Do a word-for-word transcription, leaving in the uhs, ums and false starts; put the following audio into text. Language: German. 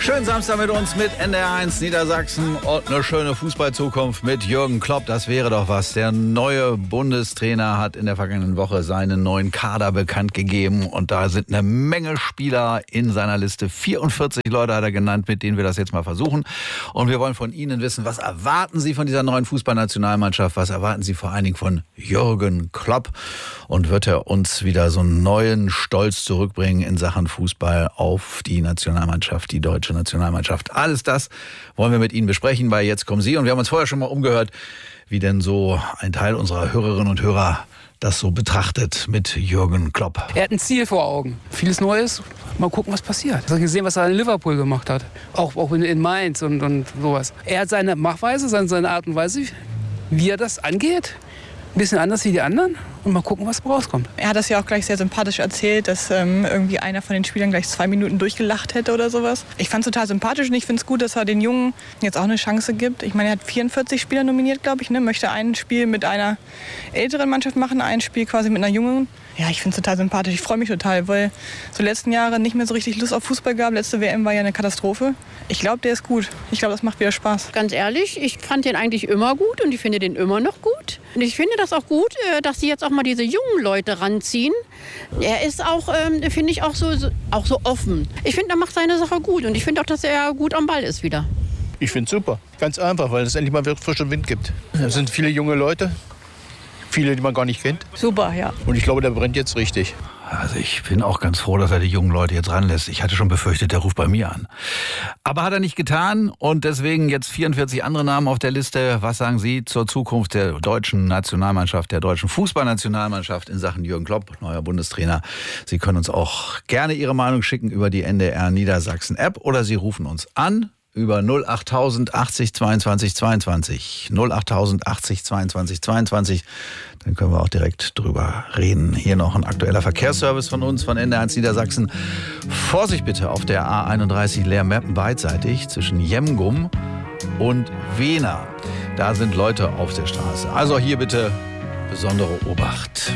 Schönen Samstag mit uns, mit N D R eins Niedersachsen und eine schöne Fußballzukunft mit Jürgen Klopp. Das wäre doch was. Der neue Bundestrainer hat in der vergangenen Woche seinen neuen Kader bekannt gegeben. Und da sind eine Menge Spieler in seiner Liste. vierundvierzig Leute hat er genannt, mit denen wir das jetzt mal versuchen. Und wir wollen von Ihnen wissen, was erwarten Sie von dieser neuen Fußballnationalmannschaft? Was erwarten Sie vor allen Dingen von Jürgen Klopp? Und wird er uns wieder so einen neuen Stolz zurückbringen in Sachen Fußball auf die Nationalmannschaft, die deutsche Nationalmannschaft? Alles das wollen wir mit Ihnen besprechen bei Jetzt kommen Sie. Und wir haben uns vorher schon mal umgehört, wie denn so ein Teil unserer Hörerinnen und Hörer das so betrachtet mit Jürgen Klopp. Er hat ein Ziel vor Augen. Vieles Neues. Mal gucken, was passiert. Ich habe gesehen, was er in Liverpool gemacht hat. Auch, auch in, in Mainz und, und sowas. Er hat seine Machweise, seine, seine Art und Weise, wie er das angeht. Ein bisschen anders wie die anderen und mal gucken, was rauskommt. Er hat das ja auch gleich sehr sympathisch erzählt, dass ähm, irgendwie einer von den Spielern gleich zwei Minuten durchgelacht hätte oder sowas. Ich fand es total sympathisch und ich finde es gut, dass er den Jungen jetzt auch eine Chance gibt. Ich meine, er hat vierundvierzig Spieler nominiert, glaube ich, ne? Möchte ein Spiel mit einer älteren Mannschaft machen, ein Spiel quasi mit einer jungen. Ja, ich finde es total sympathisch. Ich freue mich total, weil so letzten Jahre nicht mehr so richtig Lust auf Fußball gab. Letzte W M war ja eine Katastrophe. Ich glaube, der ist gut. Ich glaube, das macht wieder Spaß. Ganz ehrlich, ich fand den eigentlich immer gut und ich finde den immer noch gut. Und ich finde das auch gut, dass sie jetzt auch mal diese jungen Leute ranziehen. Er ist auch, ähm, finde ich, auch so, auch so offen. Ich finde, er macht seine Sache gut und ich finde auch, dass er gut am Ball ist wieder. Ich finde es super. Ganz einfach, weil es endlich mal frischen Wind gibt. Es sind viele junge Leute. Viele, die man gar nicht kennt. Super, ja. Und ich glaube, der brennt jetzt richtig. Also ich bin auch ganz froh, dass er die jungen Leute jetzt ranlässt. Ich hatte schon befürchtet, der ruft bei mir an. Aber hat er nicht getan und deswegen jetzt vierundvierzig andere Namen auf der Liste. Was sagen Sie zur Zukunft der deutschen Nationalmannschaft, der deutschen Fußballnationalmannschaft in Sachen Jürgen Klopp, neuer Bundestrainer? Sie können uns auch gerne Ihre Meinung schicken über die N D R Niedersachsen App oder Sie rufen uns an über null achttausend achtzig zweiundzwanzig zweiundzwanzig. null achttausend achtzig zweiundzwanzig zweiundzwanzig. Dann können wir auch direkt drüber reden. Hier noch ein aktueller Verkehrsservice von uns, von N D R eins Niedersachsen. Vorsicht bitte auf der A einunddreißig Leer-Meppen beidseitig zwischen Jemgum und Wehna. Da sind Leute auf der Straße. Also hier bitte besondere Obacht.